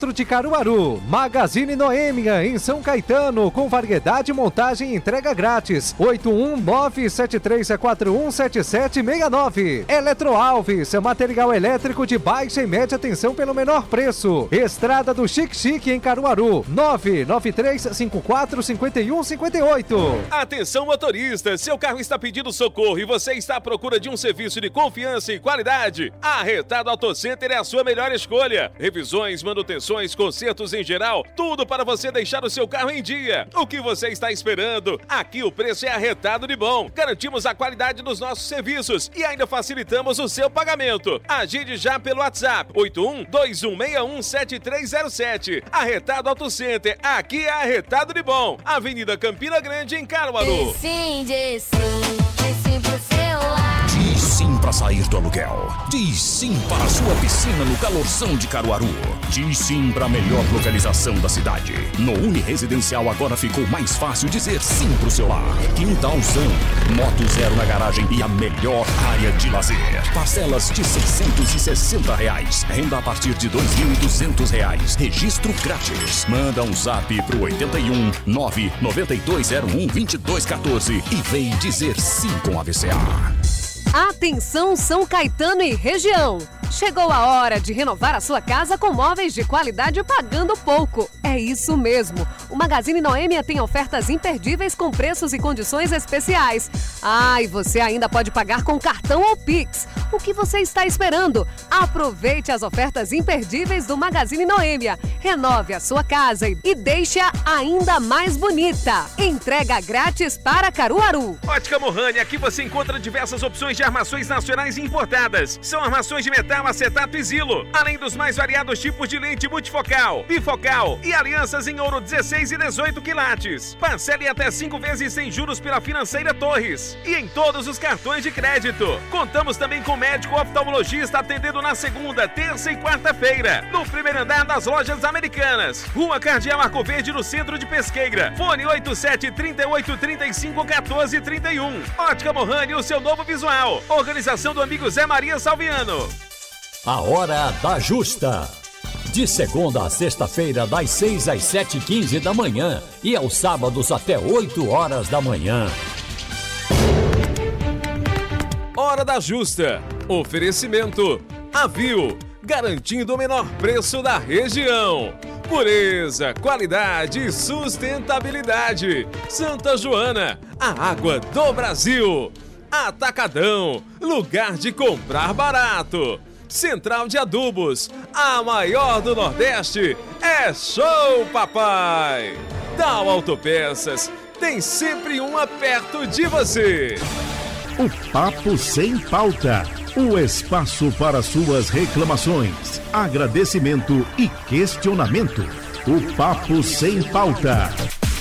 de Caruaru, Magazine Noêmia em São Caetano, com variedade, montagem e entrega grátis. 81973417769. Eletroalves, material elétrico de baixa e média tensão pelo menor preço. Estrada do Chique Chique em Caruaru, 993545158. Atenção motorista, seu carro está pedindo socorro e você está à procura de um serviço de confiança e qualidade? A Retado Auto Center é a sua melhor escolha. Revisões, manutenções, consertos em geral, tudo para você deixar o seu carro em dia. O que você está esperando? Aqui o preço é arretado de bom. Garantimos a qualidade dos nossos serviços e ainda facilitamos o seu pagamento. Agende já pelo WhatsApp 8121617307. Arretado Auto Center, aqui é arretado de bom. Avenida Campina Grande em Caruaru. Sim pro celular. Diz sim para sair do aluguel. Diz sim para a sua piscina no calorzão de Caruaru. Diz sim para a melhor localização da cidade. No Uniresidencial agora ficou mais fácil dizer sim pro seu lar. Quintalzão, moto zero na garagem e a melhor área de lazer. Parcelas de R$660. Renda a partir de R$2.200. Registro grátis. Manda um zap pro 81 99201 2214 e vem dizer sim com a VCA. Atenção São Caetano e região! Chegou a hora de renovar a sua casa com móveis de qualidade pagando pouco. É isso mesmo. O Magazine Noêmia tem ofertas imperdíveis com preços e condições especiais. Ah, e você ainda pode pagar com cartão ou Pix. O que você está esperando? Aproveite as ofertas imperdíveis do Magazine Noêmia. Renove a sua casa e deixe-a ainda mais bonita. Entrega grátis para Caruaru. Ótica Mohani, aqui você encontra diversas opções de armações nacionais e importadas. São armações de metal, acetato e Zilo, além dos mais variados tipos de lente multifocal, bifocal e alianças em ouro 16 e 18 quilates. Parcele até 5 vezes sem juros pela Financeira Torres e em todos os cartões de crédito. Contamos também com médico oftalmologista atendendo na segunda, terça e quarta-feira, no primeiro andar das Lojas Americanas, Rua Cardeal Arco Verde, no centro de Pesqueira. Fone 8738351431. Ótica Mohani, o seu novo visual. Organização do amigo Zé Maria Salviano. A Hora da Justa. De segunda a sexta-feira, das 6 às 7h15 da manhã e aos sábados até 8 horas da manhã. Hora da Justa. Oferecimento Avil, garantindo o menor preço da região. Pureza, qualidade e sustentabilidade. Santa Joana, a água do Brasil. Atacadão, lugar de comprar barato. Central de Adubos, a maior do Nordeste, é Show Papai. Tal Autopeças, tem sempre uma perto de você. O Papo Sem Pauta, o espaço para suas reclamações, agradecimento e questionamento. O Papo Sem Pauta.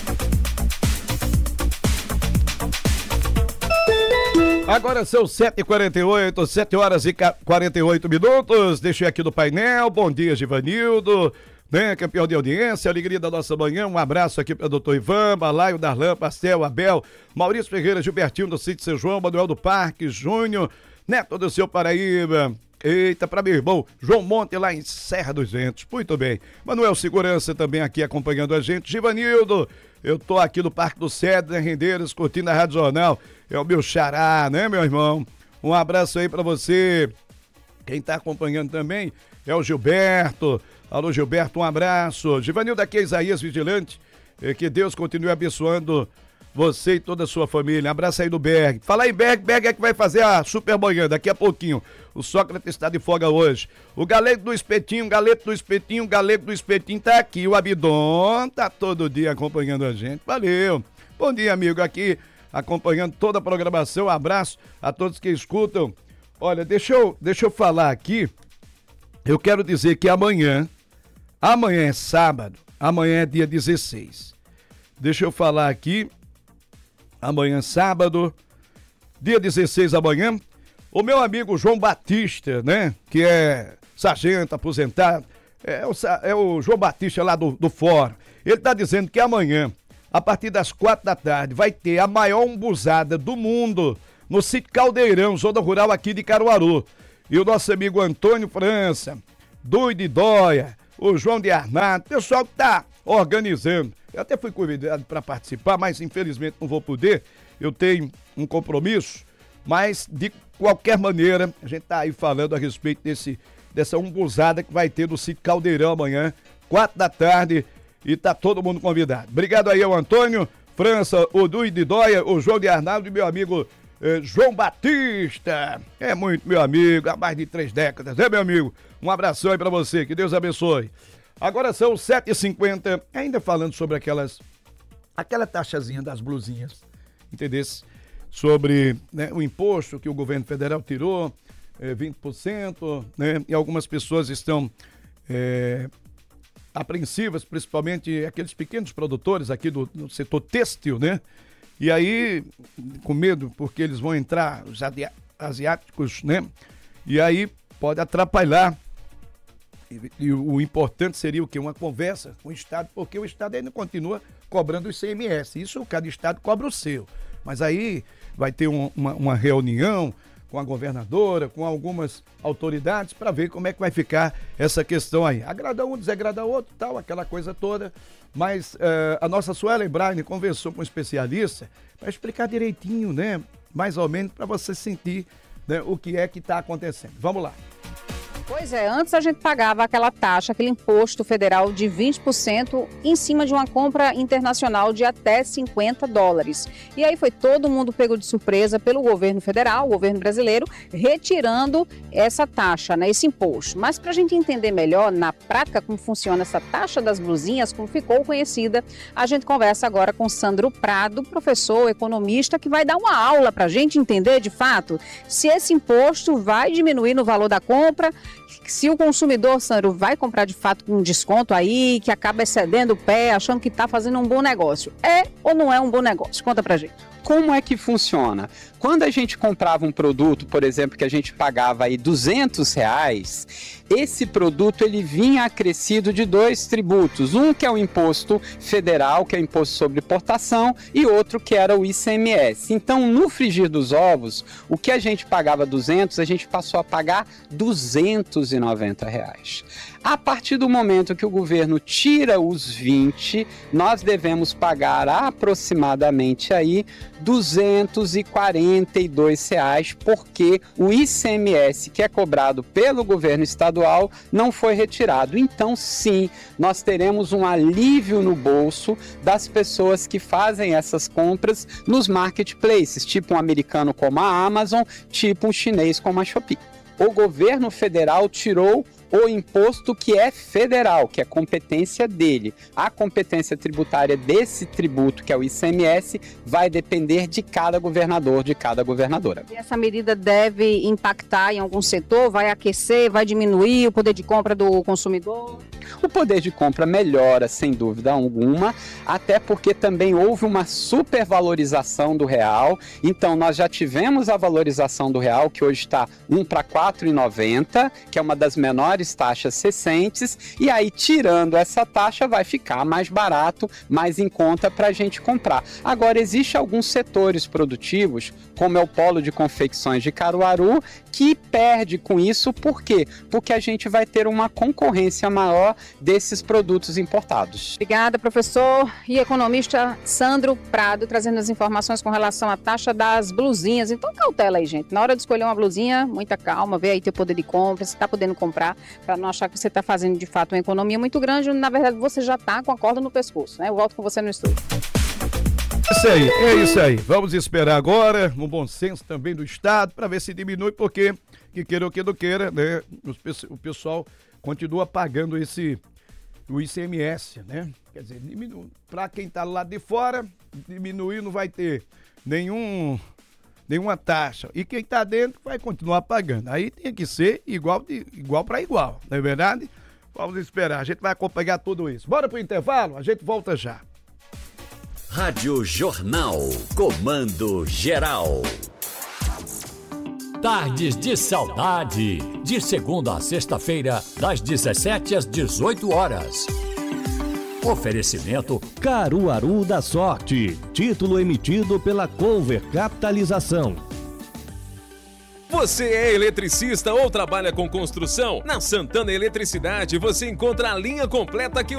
Agora são 7h48, 7 horas e 48 minutos. Deixei aqui do painel. Bom dia, Givanildo, né? Campeão de audiência, alegria da nossa manhã. Um abraço aqui para o doutor Ivan, Balaio, Darlan, Pastel, Abel, Maurício Ferreira, Gilbertinho do Sítio São João, Manuel do Parque, Júnior, Neto do Seu Paraíba. Eita, para meu irmão João Monte lá em Serra dos Ventos. Muito bem. Manuel Segurança também aqui acompanhando a gente. Givanildo, eu tô aqui no Parque do Cedro, em Rendeiras, curtindo a Rádio Jornal. É o meu xará, né, meu irmão? Um abraço aí pra você. Quem tá acompanhando também é o Gilberto. Alô, Gilberto, um abraço. Givanildo, aqui é Isaías Vigilante. Que Deus continue abençoando você e toda a sua família. Um abraço aí do Berg. Fala aí, Berg é que vai fazer a super manhã daqui a pouquinho. O Sócrates está de folga hoje. O Galego do Espetinho tá aqui. O Abidon tá todo dia acompanhando a gente. Valeu. Bom dia, amigo, aqui acompanhando toda a programação. Um abraço a todos que escutam. Olha, deixa eu falar aqui. Eu quero dizer que amanhã é sábado, amanhã é dia 16. Deixa eu falar aqui. Amanhã, sábado, dia 16 amanhã, o meu amigo João Batista, né, que é sargento, aposentado, é o João Batista lá do Fórum. Ele tá dizendo que amanhã, a partir das 4 da tarde, vai ter a maior umbuzada do mundo no sítio Caldeirão, zona rural aqui de Caruaru. E o nosso amigo Antônio França, Doido e Dóia, o João de Arnaldo, o pessoal que tá organizando. Eu até fui convidado para participar, mas infelizmente não vou poder. Eu tenho um compromisso, mas de qualquer maneira, a gente tá aí falando a respeito dessa umbuzada que vai ter no Sítio Caldeirão amanhã, 4 da tarde, e tá todo mundo convidado. Obrigado aí ao Antônio, França, o Dui de Dóia, o João de Arnaldo e meu amigo João Batista. É muito meu amigo, há mais de 3 décadas, né, meu amigo? Um abração aí pra você, que Deus abençoe. Agora são 7h50, ainda falando sobre aquela taxazinha das blusinhas, entendeu? Sobre, né, o imposto que o governo federal tirou, 20%, né? E algumas pessoas estão apreensivas, principalmente aqueles pequenos produtores aqui do setor têxtil, né? E aí, com medo, porque eles vão entrar, os asiáticos, né? E aí pode atrapalhar. E o importante seria o quê? Uma conversa com o Estado, porque o Estado ainda continua cobrando o ICMS. Isso, cada Estado cobra o seu. Mas aí vai ter uma reunião com a governadora, com algumas autoridades, para ver como é que vai ficar essa questão aí. Agrada um, desagrada outro, tal, aquela coisa toda. Mas a nossa Suelen Braine conversou com um especialista para explicar direitinho, né? Mais ou menos, para você sentir, né, o que é que está acontecendo. Vamos lá. Pois é, antes a gente pagava aquela taxa, aquele imposto federal de 20% em cima de uma compra internacional de até $50. E aí foi todo mundo pego de surpresa pelo governo federal, o governo brasileiro, retirando essa taxa, né, esse imposto. Mas para a gente entender melhor, na prática, como funciona essa taxa das blusinhas, como ficou conhecida, a gente conversa agora com Sandro Prado, professor, economista, que vai dar uma aula para a gente entender, de fato, se esse imposto vai diminuir no valor da compra, se o consumidor, Sandro, vai comprar de fato com um desconto aí, que acaba excedendo o pé, achando que está fazendo um bom negócio. É ou não é um bom negócio? Conta pra gente. Como é que funciona? Quando a gente comprava um produto, por exemplo, que a gente pagava aí R$200, esse produto ele vinha acrescido de 2 tributos. Um que é o imposto federal, que é o imposto sobre importação, e outro que era o ICMS. Então, no frigir dos ovos, o que a gente pagava 200, a gente passou a pagar R$290. A partir do momento que o governo tira os 20, nós devemos pagar aproximadamente aí R$242, porque o ICMS que é cobrado pelo governo estadual não foi retirado. Então, sim, nós teremos um alívio no bolso das pessoas que fazem essas compras nos marketplaces, tipo um americano como a Amazon, tipo um chinês como a Shopee. O governo federal tirou o imposto que é federal, que é competência dele. A competência tributária desse tributo, que é o ICMS, vai depender de cada governador, de cada governadora. E essa medida deve impactar em algum setor? Vai aquecer, vai diminuir o poder de compra do consumidor? O poder de compra melhora, sem dúvida alguma, até porque também houve uma supervalorização do real. Então, nós já tivemos a valorização do real, que hoje está 1 para 4,90, que é uma das menores taxas recentes, e aí, tirando essa taxa, vai ficar mais barato, mais em conta para a gente comprar. Agora, existem alguns setores produtivos, como é o polo de confecções de Caruaru, que perde com isso. Por quê? Porque a gente vai ter uma concorrência maior desses produtos importados. Obrigada, professor e economista Sandro Prado, trazendo as informações com relação à taxa das blusinhas. Então, cautela aí, gente. Na hora de escolher uma blusinha, muita calma, vê aí teu poder de compra, se está podendo comprar, para não achar que você está fazendo, de fato, uma economia muito grande. Na verdade, você já está com a corda no pescoço, né? Eu volto com você no estúdio. Isso aí, é isso aí. Vamos esperar agora um bom senso também do Estado para ver se diminui, porque, que queira ou que não queira, né? O pessoal continua pagando o ICMS, né? Quer dizer, para quem está lá de fora, diminuir não vai ter nenhuma taxa. E quem está dentro vai continuar pagando. Aí tem que ser igual para igual, não é verdade? Vamos esperar, a gente vai acompanhar tudo isso. Bora pro intervalo, a gente volta já. Rádio Jornal, Comando Geral. Tardes de Saudade, de segunda a sexta-feira, das 17 às 18 horas. Oferecimento Caruaru da Sorte, título emitido pela Cover Capitalização. Você é eletricista ou trabalha com construção? Na Santana Eletricidade você encontra a linha completa que